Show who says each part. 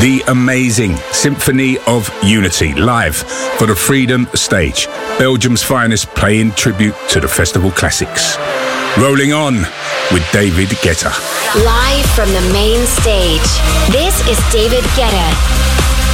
Speaker 1: The amazing Symphony of Unity, live for the Freedom Stage, Belgium's finest, playing tribute to the festival classics. Rolling On with David Guetta.
Speaker 2: Live from the main stage, this is David Guetta.